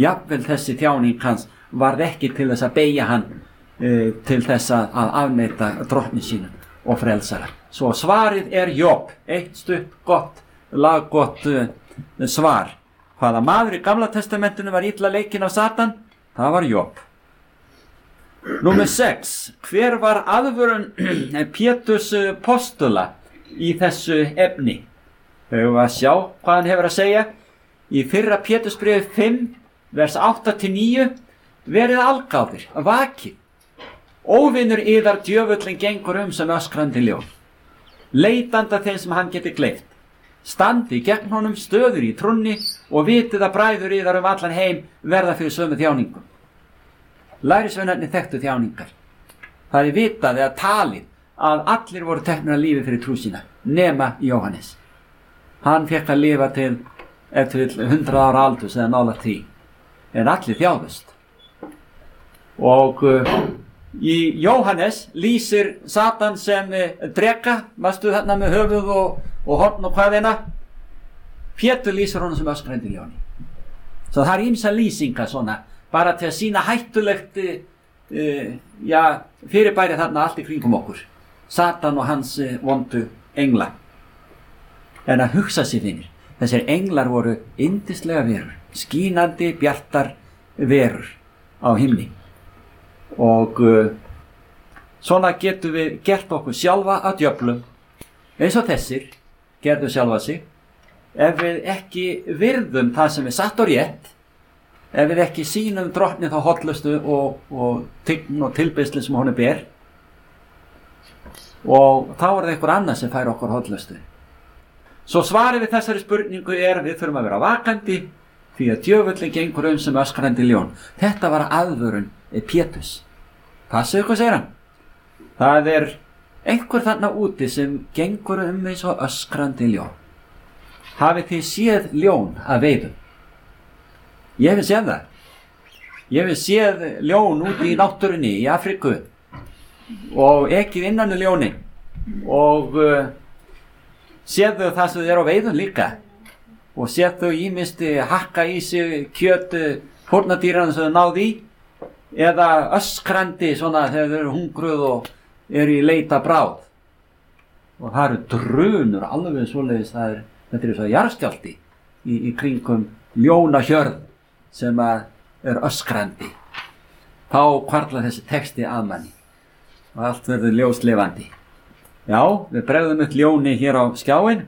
Jafnvel þessi þjáning hans varð ekki til þess að beygja hann til þess að afneita drottni sínum og frelsara. Svo svarið Job, eitt stutt gott, laggott svar. Hvaða maður í Gamla testamentinu var illa leikinn af Satan? Það var Job. Númer 6. Hver var aðvörun Péturs postula í þessu efni? Höfum við að sjá hvað hann hefur að segja. Í fyrra Pétursbréfi 5, vers 8-9. Verið algáðir, vakið. Óvinur yðar djöfullinn gengur sem öskrandi ljón, leitandi að þeim sem hann geti gleypt. Standi gegn honum stöður í trúnni og vitið að bræður yðar allan heim verða fyrir sömu þjáningum. Lærisveinarnir þekktu þjáningar. Það er vitað eða talið að allir voru teknir að lífi fyrir trú sína, nema Jóhannes. Hann fekk að lifa til 100 ára aldurs eða nálægt því, en allir þjáðust. Og í Jóhannes lýsir Satan sem dreka, varstu þarna með höfuð og horn og hvaðina. Pétur lýsir honum sem öskrandi ljóni. Svo það er ýmsar lýsingar svona, bara til að sýna hættulegt fyrirbæri þarna allt í kringum okkur. Satan og hans vondu engla. En að hugsa sér fyrir, þessir englar voru yndislega verur, skínandi bjartar verur á himni. Og svona getum við gert okkur sjálfa að djöflum, eins og þessir gerðu sjálfa sig, ef við ekki virðum það sem er satt og rétt, ef við ekki sýnum drottni þá hollustu og tign og tilbeiðslu sem honum ber, og þá er það einhver annað sem fær okkur hollustu. Svo svarið við þessari spurningu við þurfum að vera vakandi, því að djöfullinn gengur sem öskrandi ljón. Þetta var aðvörun Péturs. Passið ykkur, segir hann. Það er einhver þarna úti sem gengur eins og öskrandi ljón. Hafið þið séð ljón að veiðum? Ég hef séð það. Ég hef séð ljón úti í náttúrunni í Afríku og ekið innan ljónin og séð þau það sem þau eru á veiðum líka og séð þau ýmist hakka í sig kjöt fórnardýranna sem þau náðu í eða öskrandi svona þegar þau eru hungruð og eru í leita bráð. Og það eru drunur alveg svoleiðis, þetta er svo jarðskjálfti í kringum ljónahjörð sem er öskrandi. Þá hvarflar þessi texti að manni og allt verður ljóslifandi. Já, við bregðum upp ljóni hér á skjáin,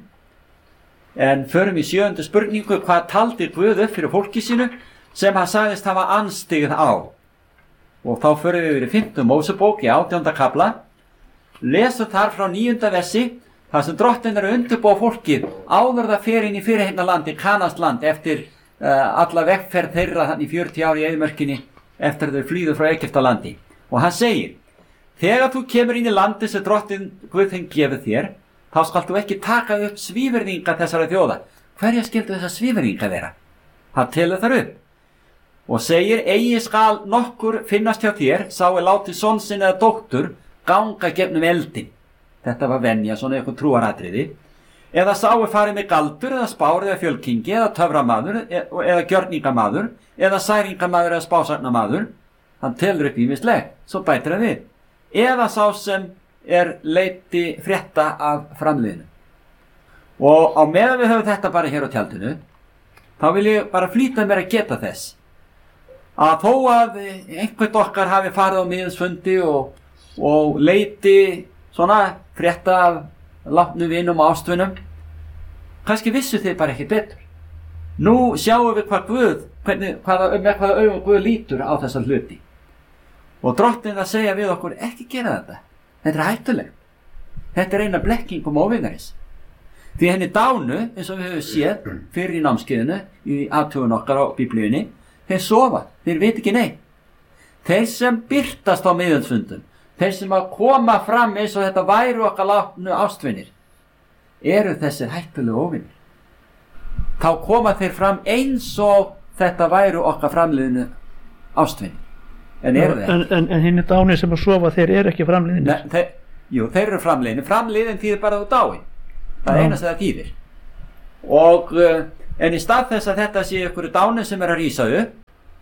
en förum í 7. spurningu: hvað taldi Guð upp fyrir fólki sínu sem hann sagðist hafa anstigið á? Og þá förum við yfir í 5. Mósebók í 18. kafla, lesum þar frá 9. versi, þar sem drottinn er að undirbúa fólkið áður það fer inn í fyrirheitnalandi, Kanansland, eftir alla vegferð þeirra þannig 40 ár í eyðimörkinni eftir þau flýðu frá Egyptalandi. Og hann segir: þegar þú kemur inn í landi sem drottinn Guð þinn gefur þér, þá skalt þú ekki taka upp svívirðinga þessara þjóða. Hverja skyldu þessar svívirðinga vera? Hann telur þar upp og segir: eigi skal nokkur finnast hjá þér, sá látið son sinn eða dóttur ganga gegnum eldin. Þetta var venja, svona eitthvað trúaratriði. Eða sá farið með galdur eða spár eða fjölkingi eða töframaður eða gjörningamaður eða særingamaður eða spásagnamaður. Hann telur upp ýmislegt, svo bætir hann við: eða sá sem leiti frétta af framliðinu. Og á meðan við höfum þetta bara hér á tjaldinu, þá vil ég bara flýta mér að geta þess að þó að einhvern okkar hafi farið á miðilsfundi og leiti svona frétta af látnum vinum og ástvinum, kannski vissu þið bara ekki betur. Nú sjáum við með hvaða augum Guð lítur á þessa hluti. Og drottinn að segja við okkur: ekki gera þetta. Þetta er hættulegt. Þetta er eina blekkingum óvinarins. Því henni dánu, eins og við höfum séð fyrir í námskeiðinu, í athugun okkar á Biblíunni, þeir sofa, þeir veit ekki neitt. Þeir sem birtast á miðilsfundum, þeir sem að koma fram eins og þetta væru okkar látnu ástvinir, eru þessir hættulegu óvinir. Þá koma þeir fram eins og þetta væru okkar framliðinu ástvinir. En eru þeir? En hinn er dáni sem að sofa, þeir eru ekki framliðinir? Jú, þeir eru framliðinir. Framliðin þýðir bara þú dáin. Það er eina sem það þýðir. Og en í stað þess að þetta sé ykkur dáni sem er að rísa upp,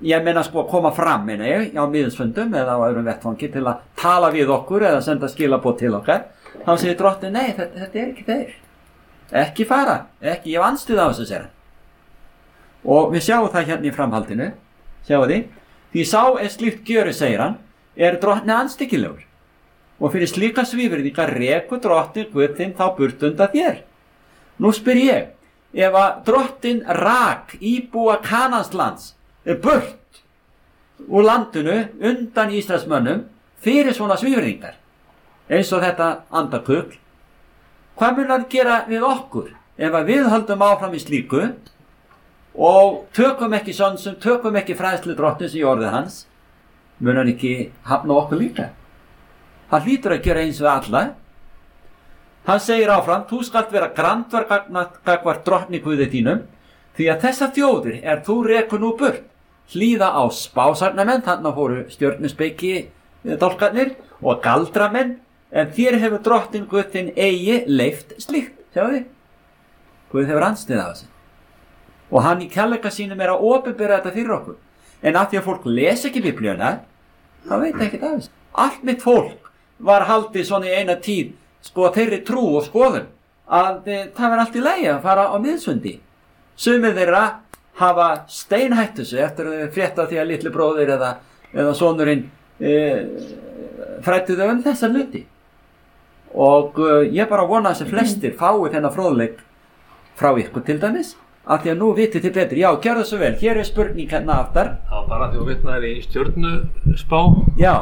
ég meina sko koma fram meina ég á miðilsfundum eða á öðrum vettvangi til að tala við okkur eða senda skilaboð til okkar, þá segir drottinn nei, þetta ekki þeir, ekki fara, ekki, ég hef andstuð á þessu sér. Og við sjáum það hérna í framhaldinu, sjáum því sá slíkt gjöri, segir hann, drottni andstyggilegur og fyrir slíka svívirðingar rekur drottinn Guð þinn þá burt undan þér. Nú spyr ég, ef að drottinn rak íbúa Kananslands burt úr landinu undan Ísraelsmönnum fyrir svona svívirðingar eins og þetta andakugl, hvað mun hann gera við okkur ef að við höldum áfram í slíku og tökum ekki sönsum, tökum ekki fræðslu drottins í orðið hans, mun hann ekki hafna okkur líka? Hann hlýtur að gera eins við alla. Hann segir áfram, þú skalt vera grandvar gagnvart drottni Guði þínum, því að þessar þjóðir þú rekur nú burt, hlýða á spásarnamenn, þarna fóru stjörnuspeki dálkarnir og galdramenn, en þér hefur drottinn Guð þinn eigi leyft slíkt, sjáðu þið? Guð hefur andstyð á þessu. Og hann í kærleika sínum að opinbera þetta fyrir okkur. En af því að fólk les ekki Biblíuna, þá veit ekki það. Allt mitt fólk var haldið svona í eina tíð, sko þeirri trú og skoðun, að það var allt í lagi að fara á miðsundi. Sumir þeirra hafa steinhætt þessu eftir að þau frétta því að litli bróðir eða sonurinn fræddu þau þessa hluti. Og ég bara vona að flestir fái þennan fróðleik frá ykkur til dæmis, af því að nú vitið þið betur. Já, gjörðu svo vel, hér spurning hérna aftar. Það var bara því að vitnaðir í stjörnuspá. Já.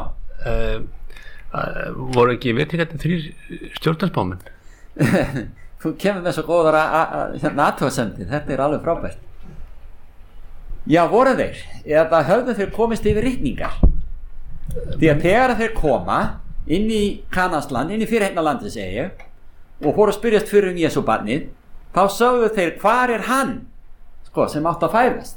Voru ekki vittingandi 3 stjörnuspámenn? Þú kemur með svo góðar athugasemdir, þetta alveg frábært. Já, voru þeir, eða höfðu þeir komist yfir ritningar? Því að þegar þeir koma inn í Kanansland, inn í fyrirheimnalandi segi ég, og fóru að spyrjast fyrir Jesú barnið, þá sögðu þeir, hvar hann, sko, sem átt að fæðast?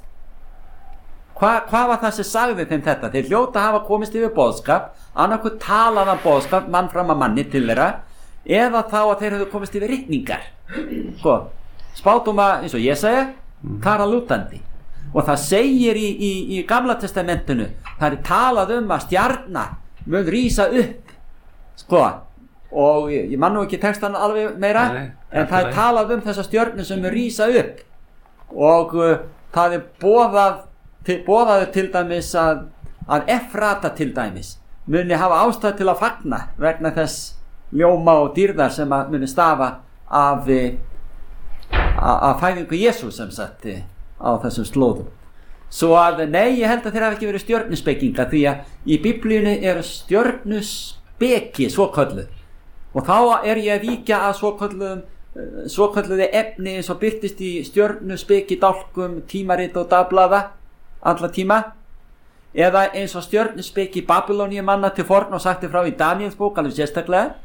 Hvað var það sem sagði þeim þetta? Þeir hljóta að hafa komist yfir boðskap, annarkoð talaðan boðskap, mann fram að manni til þeirra, eða þá að þeir hefðu komist yfir ritningar. Sko, spádóma eins og Jesaja, þar að lútandi. Og það segir í Gamla testamentinu, það talað að stjarna mun rísa upp, sko, og ég man nú ekki textan alveg meira, en það talað þessa stjörnu sem mun rísa upp, og það boðaði til dæmis að Efrata til dæmis muni hafa ástæð til að fagna vegna þess ljóma og dýrðar sem muni stafa af fæðingu Jesú sem sagt á þessum slóðum. Svo að nei, ég held að þeir hafa ekki verið stjörnuspekinga, því að í Biblíunni stjörnuspeki svokölluð, og þá ég að víkja að svokölluði efni eins og birtist í stjörnuspeki dálkum, tímarit og dagblaða alla tíma, eða eins og stjörnuspeki Babylóníumanna til forn og sagti frá í Daníels bók alveg sérstaklega,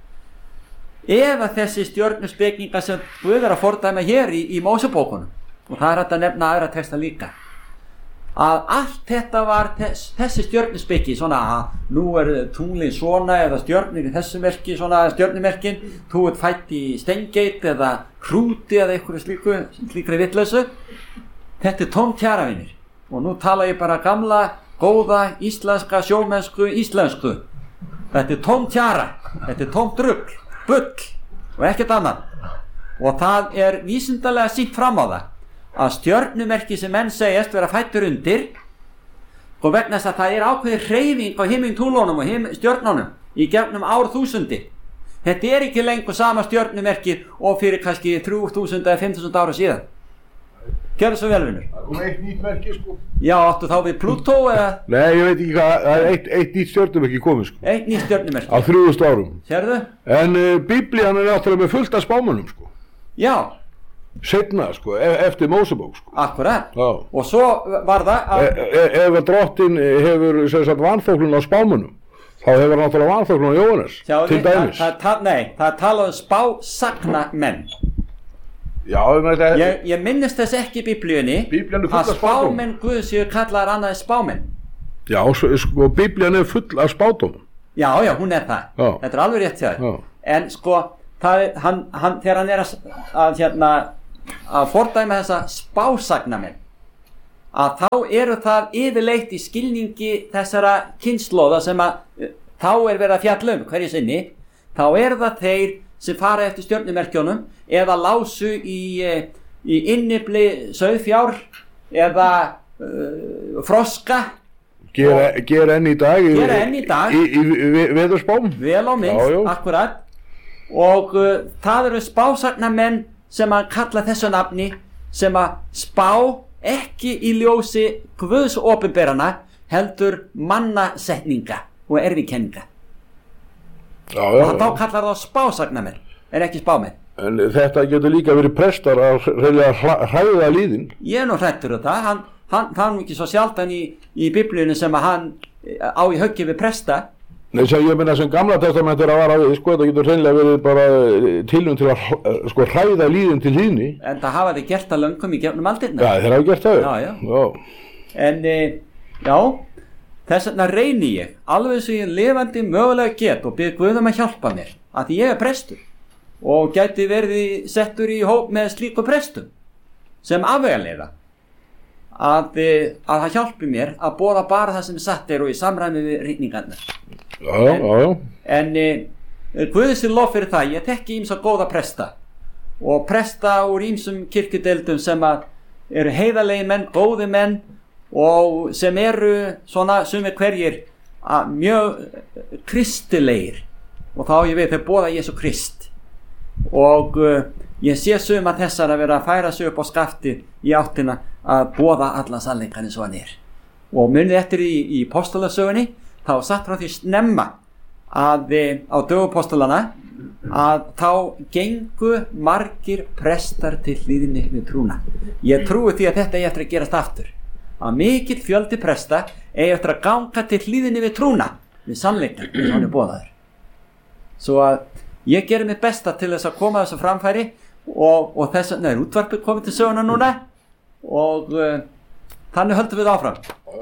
eða þessi stjörnuspekinga sem Guð að fordæma hér í Mósebókunum, og það hægt að nefna aðra texta líka, að allt þetta var þessi stjörnuspeki, svona að nú tunglin svona eða stjörnir í þessu merki, svona stjörnumerkin, þú fætt í Steingeit eða Hrúti eða einhverju slíkri vitlausu. Þetta tóm tjaravinir, og nú tala ég bara gamla, góða, íslenska, sjómennsku, íslensku. Þetta tóm tjara, þetta tóm drugl, bull og ekkert annað. Og það vísindalega sýnt fram á það að stjörnumerki sem menn segjast vera fættur undir, og vegna þess að það ákveðin hreyfing á himintúlunum og stjörnunum í gegnum árþúsundi. Þetta ekki lengur sama stjörnumerki og fyrir kannski 3000 eða 5000 ára síðan. Gjörðu svo vel, vinur. Það kom eitt nýtt merki, sko. Já, áttu þá við Plútó eða? Nei, ég veit ekki hvað, það eitt nýtt stjörnumerki komið, sko. Eitt nýtt stjörnumerki. Á 3000 árum. Sérðu? En Biblían náttúrulega með fullt af spámönnum, sko. Já. Seinna, sko, eftir Mósebók, sko. Akkurat. Já. Og svo var það að... Ef drottinn hefur, sem sagt, vanþóknun á spámönnum, þá hefur náttúrulega vanþóknun á Jóhannes, til dæmis. Það talað spásagnamenn. Já, ég minnist þess ekki í Biblíunni að spámenn Guðs séu kallaðar annað spámenn. Já, sko, Biblían full af spádómum. Já, hún það. Já. Þetta alveg rétt hjá þér. En sko, þegar hann að fordæma þessa spásagnamenn, að þá eru það yfirleitt í skilningi þessara kynslóða sem að þá er verið að fjalla hverju sinni, þá eru það þeir sem fara eftir stjörnumerkjónum eða lásu í innifli sauðfjár eða froska. Gera enn í dag í veðurspám. Vel á minnst, akkurat. Og það eru spásagnamenn sem að kalla þessu nafni sem að spá ekki í ljósi Guðs opinberana heldur mannasetninga og erfikenninga. Og þá kallar það spásagnamenn en ekki spámenn. En þetta getur líka verið prestar að hræða líðin. Ég er nú hræddur það. Hann er ekki svo sjaldan í Biblíunni sem að hann á í höggi við presta. Nei, sem ég meina sem Gamla testament er að vara við, þetta getur hreinlega verið bara tilraun til að hræða líðin til hlýðni. En það hafa þeir gert það löngum í gegnum aldirnar. Já, þeir hafa gert það. Já. En, þess vegna reyni ég, alveg sem ég lifandi mögulega get og bið Guðum að hjálpa mér, að ég er prestur og gæti verið settur í hóp með slíku prestum sem afvegaleiða. Að það hjálpi mér að boða bara það sem satt og í samræmi við rýningarnar. Já. En Guði sé lof fyrir það, ég þekki ýmsa góða presta og presta úr ýmsum kirkjudeildum sem að eru heiðarlegir menn, góði menn og sem eru svona sumir hverjir mjög kristilegir og þá ég veit þeir boða Jesú Krist og ég sé suma þessar að vera að færa sig upp á skafti í áttina að boða allan sannleikann eins og hann er. Og munið eftir í postulasögunni, þá satt frá því snemma að á dögum postulana að þá gengu margir prestar til hlýðni við trúna. Ég trúi því að þetta eigi eftir að gerast aftur. Að mikill fjöldi presta eigi eftir að ganga til hlýðni við trúna, við sannleikann eins og hann er boðaður. Svo að ég gerir mitt besta til þess að koma þessu framfæri og þess að útvarpið komið til söguna núna og þannig höldum við áfram.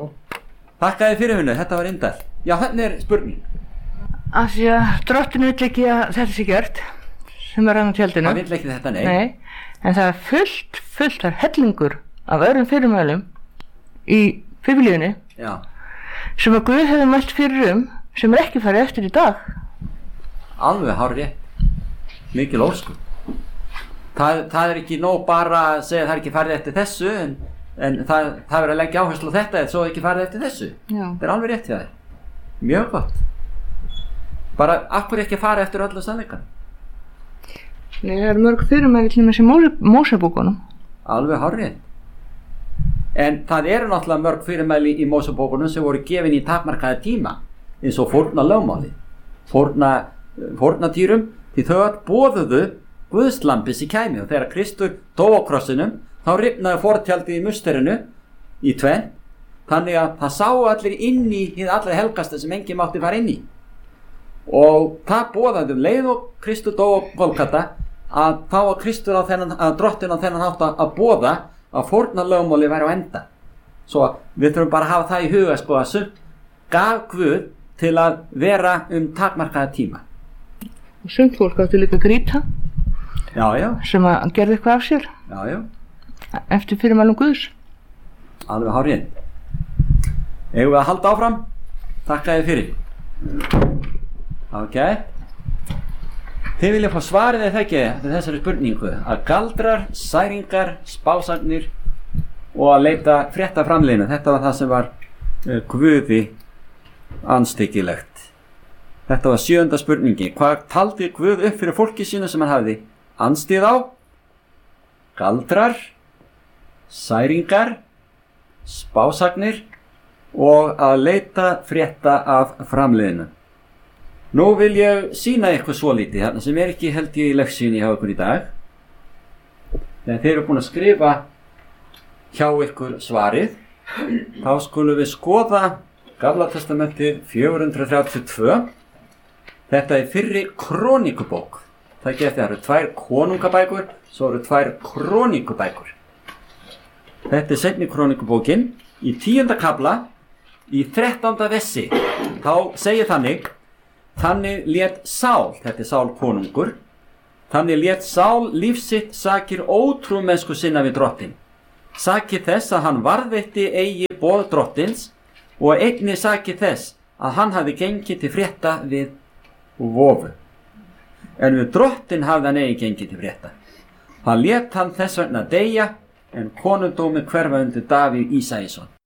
Þakka þið fyrir hennu, þetta var indælt. Já, hérna er spurning. Af því að drottinn vill ekki að þetta sé gjört sem er hann á tjaldinu. Hann vill ekki þetta, nei. En það er fullt af hellingur af öðrum fyrirmælum í Biblíunni sem að Guð hefur mælt fyrir sem er ekki farið eftir í dag. Alveg hárrétt. Mikil óskum. Það er ekki nóg bara að segja að það er ekki farið eftir þessu en það verður að leggja áherslu á þetta eða svo ekki farið eftir þessu. Já. Það er alveg rétt hjá þér. Mjög gott. Bara akkur ekki að fara eftir öllu sannleikann. Nei, það eru mörg fyrirmæli til með þessi Mósebókunum. Alveg hárrétt. En það eru náttúrulega mörg fyrirmæli í Mósebókunum sem voru gefin í takmarkaða tíma eins og fórnarlögmáli, fórnardýrum því þau boðuðu Guðslampis í kæmi og þegar Kristur dó á krossinum þá rifnaði fortjaldið í musterinu í tvenn þannig að það sáu allir inn í hið allra helgasta sem enginn mátti fara inn í og það boðaði leið og Kristur dó á Golgata að þá var Kristur að drottinn á þennan hátt að boða að fórnarlögmáli væri á enda svo við þurfum bara að hafa það í huga sko að sumt gaf Guð til að vera takmarkaða tíma og sumt fólk áttu líka grýta sem að gerði eitthvað af sér eftir fyrirmælum Guðs. Alveg hárrétt. Eigum við að halda áfram? Þakka þið fyrir. Ok. Þið vilja fá svarið eða ekki þessari spurningu að galdrar, særingar, spásagnir og að leita frétta framleiðina. Þetta var það sem var Guði andstyggilegt. Þetta var 7. spurningi. Hvað taldi Guð upp fyrir fólki sínu sem hann hafði andstyggð á? Galdrar, særingar, spásagnir og að leita frétta af framleiðinu. Nú vil ég sýna ykkur svolítið þarna sem er ekki held ég í leksinni hjá ykkur í dag. Þegar þeir eru búin að skrifa hjá ykkur svarið, þá skulum við skoða Gamla testamentið 432. Þetta er fyrri krónikubók. Það eru 2 konungabækur, svo eru 2 krónikubækur. Þetta er seinni krónikubókin í 10. kafla í 13. versi. Þá segir þannig lét Sál, þetta er Sál konungur, þannig lét Sál líf sitt sakir ótrúmennsku sinna við drottinn. sakir þess að hann varðveitti eigi boð drottins og einnig sakir þess að hann hafði gengið til frétta við vofu. En við drottin hafði hann eigi gengið til frétta. Hann lét hann þess vegna deyja, en konungdómur hverfa undir Davíð Ísæsson.